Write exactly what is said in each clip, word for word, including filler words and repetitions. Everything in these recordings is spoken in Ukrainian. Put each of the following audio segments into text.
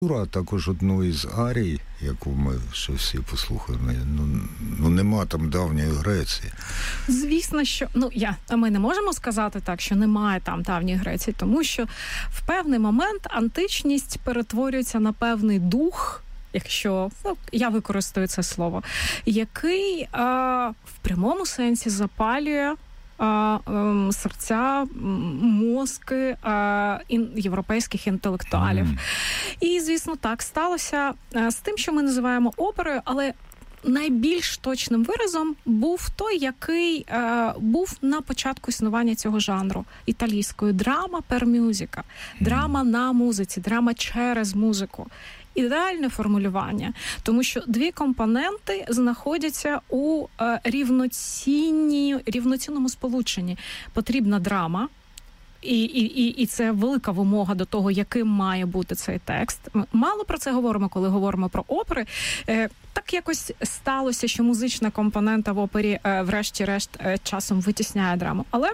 А також одну із арій, яку ми ще всі послухали, ну, ну нема там давньої Греції. Звісно, що, ну, я, ми не можемо сказати так, що немає там давньої Греції, тому що в певний момент античність перетворюється на певний дух, якщо, ну, я використаю це слово, який а, в прямому сенсі запалює серця, мозки європейських інтелектуалів. Mm. І, звісно, так сталося з тим, що ми називаємо оперою, але найбільш точним виразом був той, який е, був на початку існування цього жанру. Італійською драма пер мюзика. Драма на музиці, драма через музику. Ідеальне формулювання, тому що дві компоненти знаходяться у е, рівноцінні, рівноцінному сполученні. Потрібна драма, і, і, і це велика вимога до того, яким має бути цей текст. Ми мало про це говоримо, коли говоримо про опери. Е, так якось сталося, що музична компонента в опері е, врешті-решт е, часом витісняє драму. Але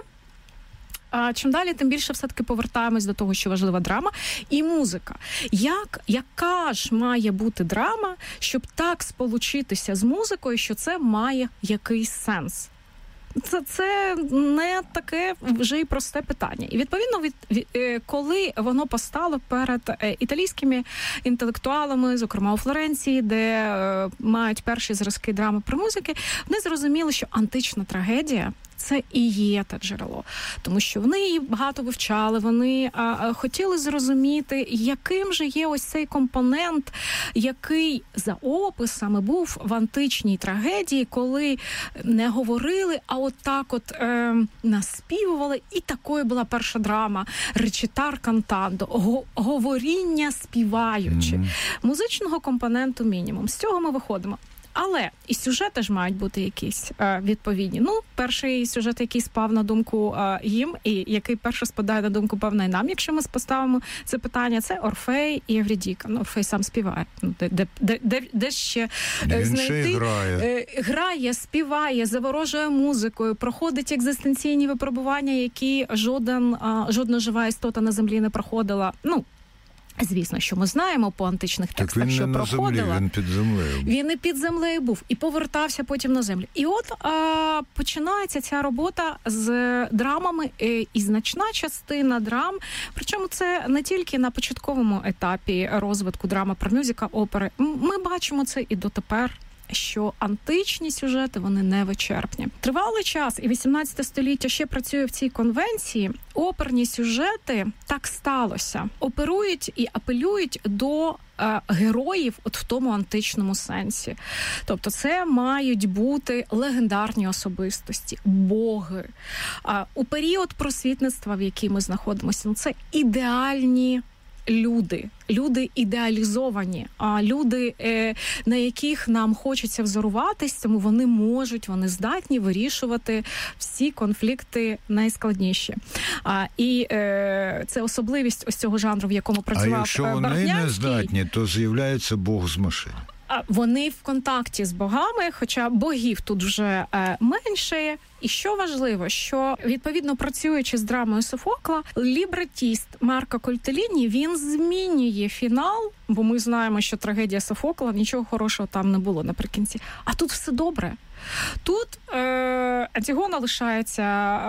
А чим далі, тим більше все-таки повертаємось до того, що важлива драма і музика. Як, яка ж має бути драма, щоб так сполучитися з музикою, що це має якийсь сенс? Це, це не таке вже й просте питання. І, відповідно, від, від, коли воно постало перед італійськими інтелектуалами, зокрема у Флоренції, де е, мають перші зразки драми про музики, вони зрозуміли, що антична трагедія – це і є те джерело. Тому що вони її багато вивчали, вони а, а, хотіли зрозуміти, яким же є ось цей компонент, який за описами був в античній трагедії, коли не говорили, а от так от е, наспівували. І такою була перша драма «Речитар кантандо», говоріння співаючи. Mm-hmm. Музичного компоненту мінімум. З цього ми виходимо. Але і сюжети ж мають бути якісь е, відповідні. Ну, перший сюжет, який спав на думку е, їм, і який перше спадає на думку, певно, і нам, якщо ми поставимо це питання, це Орфей і Евридіка. Ну, Орфей сам співає. Ну, де, де, де, де, де ще е, знайти? Грає. Е, грає, співає, заворожує музикою, проходить екзистенційні випробування, які жоден, е, жодна жива істота на землі не проходила. Ну, звісно, що ми знаємо по античних текстах, так що проходила. Землі, він під землею. Він і під землею був, і повертався потім на землю. І от а, починається ця робота з драмами, і, і значна частина драм, причому це не тільки на початковому етапі розвитку драми про мюзика, опери. Ми бачимо це і дотепер, що античні сюжети, вони невичерпні. Тривалий час, і вісімнадцяте століття ще працює в цій конвенції, оперні сюжети, так сталося, оперують і апелюють до е, героїв от в тому античному сенсі. Тобто це мають бути легендарні особистості, боги. А у період просвітництва, в якій ми знаходимося, ну, це ідеальні люди, люди ідеалізовані, а люди, е, на яких нам хочеться взоруватись, тому вони можуть, вони здатні вирішувати всі конфлікти найскладніші. А, і е, це особливість ось цього жанру, в якому працював Бархнянський. А якщо вони не здатні, то з'являється Бог з машини. Вони в контакті з богами, хоча богів тут вже е, менше. І що важливо, що, відповідно, працюючи з драмою Софокла, лібретіст Марко Кольтеліні, він змінює фінал, бо ми знаємо, що трагедія Софокла, нічого хорошого там не було наприкінці. А тут все добре. Тут е, Антигона лишається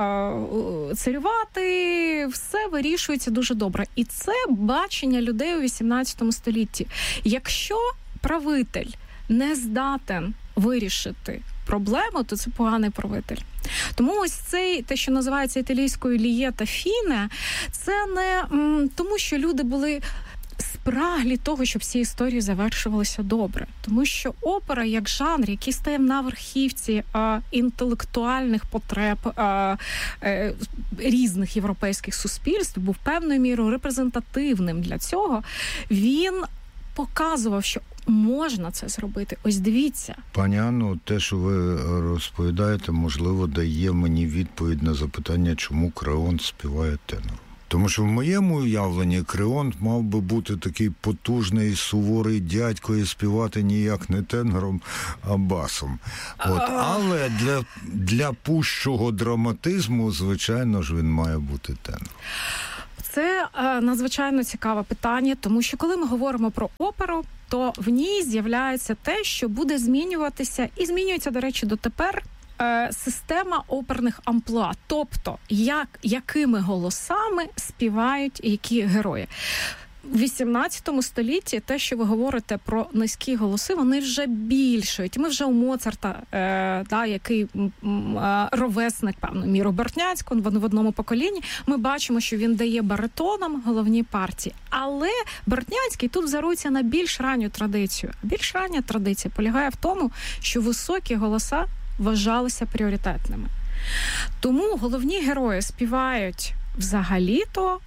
е, царювати, все вирішується дуже добре. І це бачення людей у вісімнадцятому столітті. Якщо правитель не здатен вирішити проблему, то це поганий правитель. Тому ось цей, те, що називається італійською лієта фіне, це не м, тому, що люди були спраглі того, щоб всі історії завершувалися добре. Тому що опера, як жанр, який стає на верхівці а, інтелектуальних потреб а, а, різних європейських суспільств, був певною мірою репрезентативним для цього, він показував, що можна це зробити. Ось дивіться. Пані Анно, те, що ви розповідаєте, можливо, дає мені відповідь на запитання, чому Креонт співає тенором. Тому що в моєму уявленні Креонт мав би бути такий потужний, суворий дядько і співати ніяк не тенором, а басом. От. Але для, для пущого драматизму, звичайно ж, він має бути тенором. Це е, надзвичайно цікаве питання, тому що коли ми говоримо про оперу, то в ній з'являється те, що буде змінюватися, і змінюється, до речі, дотепер е, система оперних амплуа, тобто як, якими голосами співають які герої. В вісімнадцятому столітті те, що ви говорите про низькі голоси, вони вже більшають. Ми вже у Моцарта, е, да, який е, ровесник, певно, Міру Бортнянського, в одному поколінні, ми бачимо, що він дає баритонам головні партії. Але Бортнянський тут взирується на більш ранню традицію. Більш рання традиція полягає в тому, що високі голоса вважалися пріоритетними. Тому головні герої співають взагалі-то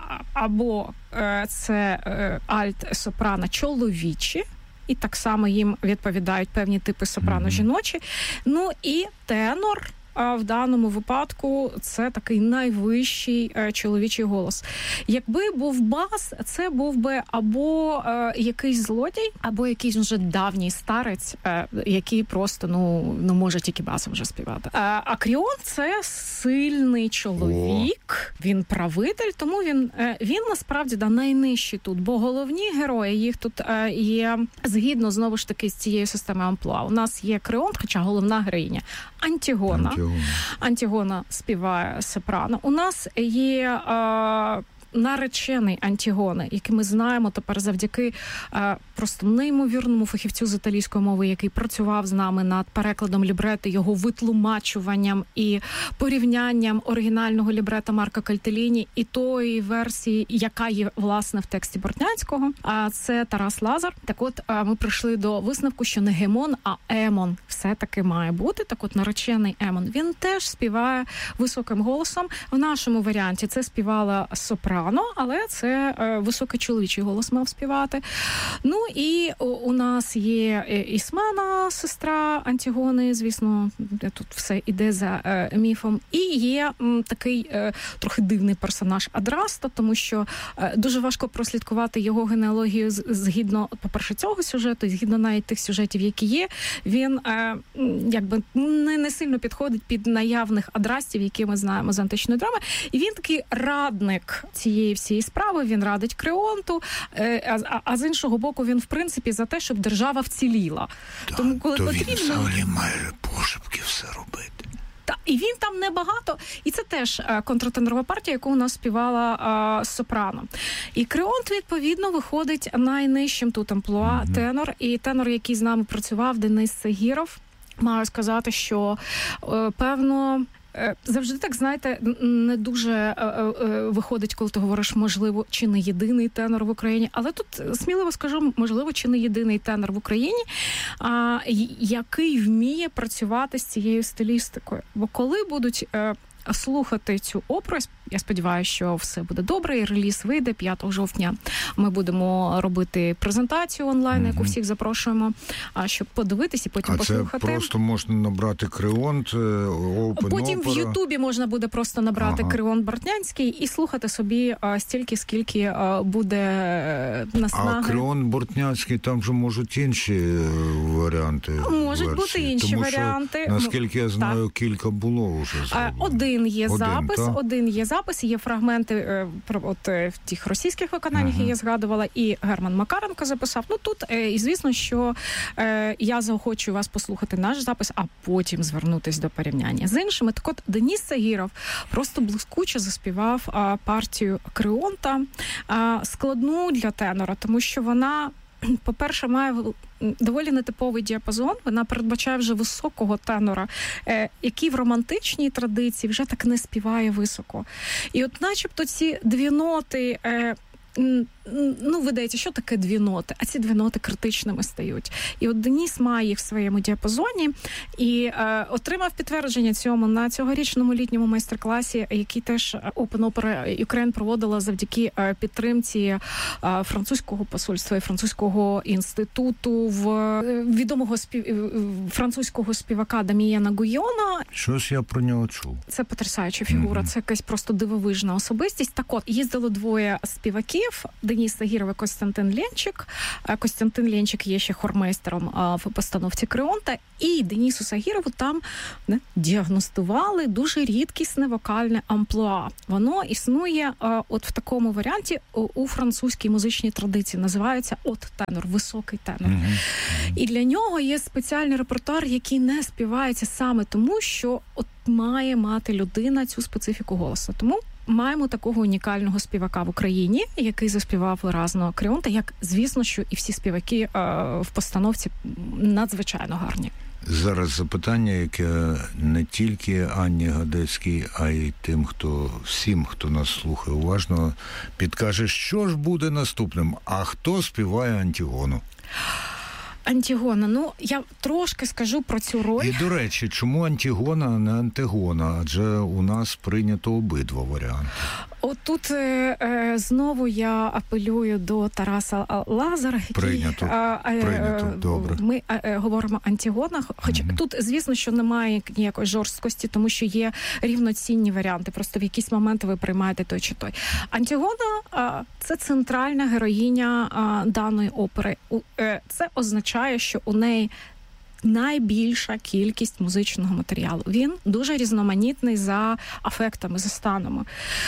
або е, це е, альт-сопрано чоловічі, і так само їм відповідають певні типи сопрано жіночі. Ну і тенор, а в даному випадку це такий найвищий е, чоловічий голос. Якби був бас, це був би або е, якийсь злодій, або якийсь вже давній старець, е, який просто ну, ну може тільки басом вже співати. Е, а Кріон – це сильний чоловік, О. він правитель, тому він, е, він насправді да, найнижчий тут, бо головні герої, їх тут е, є згідно, знову ж таки, з цією системою амплуа. У нас є Кріон, хоча головна героїня Антігона. Антігона. Антігона співає сопрано. У нас є е, наречений Антігони, який ми знаємо тепер завдяки е, просто неймовірному фахівцю з італійської мови, який працював з нами над перекладом лібрети, його витлумачуванням і порівнянням оригінального лібрета Марко Кальтеліні і тої версії, яка є, власне, в тексті Бортнянського. А це Тарас Лазар. Так от, е, ми прийшли до висновку, що не гемон, а емон все-таки має бути. Так от, наречений Емон. Він теж співає високим голосом. В нашому варіанті це співала сопрано, але це е, високий чоловічий голос мав співати. Ну і у, у нас є Ісмена, сестра Антігони, звісно, тут все іде за е, міфом. І є м, такий е, трохи дивний персонаж Адраста, тому що е, дуже важко прослідкувати його генеалогію згідно, по-перше, цього сюжету, згідно навіть тих сюжетів, які є. Він е, якби не, не сильно підходить під наявних адрастів, які ми знаємо з античної драми. І він такий радник цієї всієї справи, він радить Креонту, е, а, а з іншого боку він, в принципі, за те, щоб держава вціліла. Да, тому, коли то потрібно... він взагалі майже пошепки все робити. Та, і він там небагато. І це теж е, контртенорова партія, яку у нас співала е, сопрано. І Креонт, відповідно, виходить найнижчим тут амплуа mm-hmm. тенор. І тенор, який з нами працював, Денис Сегіров, маю сказати, що, е, певно, завжди так, знаєте, не дуже е, е, виходить, коли ти говориш, можливо, чи не єдиний тенор в Україні. Але тут, сміливо скажу, можливо, чи не єдиний тенор в Україні, а, який вміє працювати з цією стилістикою. Бо коли будуть е, слухати цю оперу, я сподіваюся, що все буде добре, і реліз вийде п'ятого жовтня. Ми будемо робити презентацію онлайн, яку всіх запрошуємо, щоб подивитись і потім а послухати. А це просто можна набрати Креонт, Open Потім Opera. В Ютубі можна буде просто набрати ага. Креонт Бортнянський і слухати собі стільки, скільки буде наснаги. А Креонт Бортнянський, там же можуть інші варіанти. Можуть версії. бути інші Тому варіанти. Що, наскільки я знаю, так. кілька було вже зроблено. Один є один, запис, та? один є запис, є фрагменти от, в тих російських виконаннях, які uh-huh. я згадувала, і Герман Макаренко записав. Ну, тут, і звісно, що е, я заохочую вас послухати наш запис, а потім звернутись до порівняння з іншими. Так от, Денис Сегіров просто блискуче заспівав а, партію Креонта, а, складну для тенора, тому що вона, по-перше, має доволі нетиповий діапазон, вона передбачає вже високого тенора, е, який в романтичній традиції вже так не співає високо. І от начебто ці дві ноти... Е, ну, видається, що таке дві ноти? А ці дві ноти критичними стають. І от Деніс має їх в своєму діапазоні і е, отримав підтвердження цьому на цьогорічному літньому майстер-класі, який теж Open Opera Ukraine проводила завдяки е, підтримці е, французького посольства і французького інституту в е, відомого спів... французького співака Дамієна Гуйона. Щось я про нього чув. Це потрясаюча фігура, mm-hmm. це якась просто дивовижна особистість. Так от, їздило двоє співаків, Денис Сагіров і Костянтин Ленчик. Костянтин Ленчик є ще хормейстером в постановці Креонта. І Денису Сагірову там не, діагностували дуже рідкісне вокальне амплуа. Воно існує а, от в такому варіанті у, у французькій музичній традиції. Називається от-тенор, високий тенор. Mm-hmm. І для нього є спеціальний репертуар, який не співається саме тому, що от має мати людина цю специфіку голосу. Тому маємо такого унікального співака в Україні, який заспівав виразно Креонта, як, звісно, що і всі співаки е, в постановці надзвичайно гарні. Зараз запитання, яке не тільки Анні Гадецькій, а й тим, хто всім, хто нас слухає уважно, підкаже, що ж буде наступним. А хто співає Антигону? Антигона. Ну, я трошки скажу про цю роль. І, до речі, чому Антигона, а не Антигона? Адже у нас прийнято обидва варіанти. Отут е, е, знову я апелюю до Тараса Лазара. Який, прийнято. Е, е, прийнято. Добре. Ми е, говоримо Антигона, хоча mm-hmm. тут, звісно, що немає ніякої жорсткості, тому що є рівноцінні варіанти. Просто в якісь моменти ви приймаєте той чи той. Антигона е, – це центральна героїня е, даної опери. У, е, це означає, що у неї найбільша кількість музичного матеріалу. Він дуже різноманітний за афектами, за станами.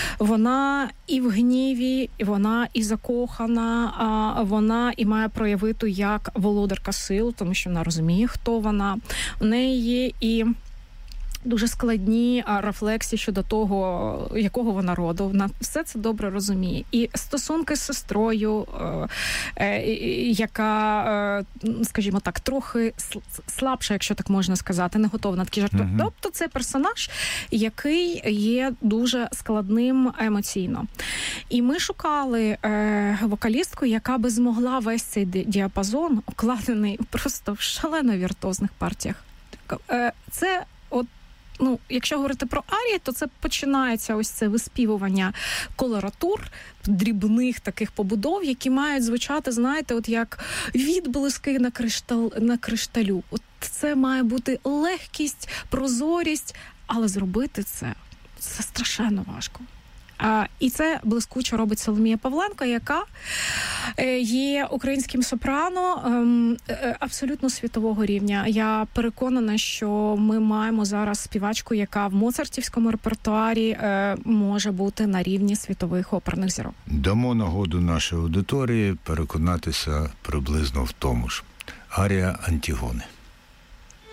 Вона і в гніві, і вона і закохана, а вона і має проявити як володарка сил, тому що вона розуміє, хто вона. У неї є і дуже складні рефлексії щодо того, якого вона роду. Вона все це добре розуміє. І стосунки з сестрою, е, е, яка, е, скажімо так, трохи слабша, якщо так можна сказати, не готова на такі жарти. Mm-hmm. Тобто це персонаж, який є дуже складним емоційно. І ми шукали е, вокалістку, яка би змогла весь цей діапазон, укладений просто в шалено віртуозних партіях. Е, це от Ну, якщо говорити про арії, то це починається ось це виспівування колоратур, дрібних таких побудов, які мають звучати, знаєте, от як відблиски на криштал, на кришталю. От це має бути легкість, прозорість, але зробити це, це страшенно важко. А, і це блискуче робить Соломія Павленко, яка є українським сопрано ем, абсолютно світового рівня. Я переконана, що ми маємо зараз співачку, яка в моцартівському репертуарі е, може бути на рівні світових оперних зірок. Дамо нагоду нашій аудиторії переконатися приблизно в тому ж. Арія Антигони.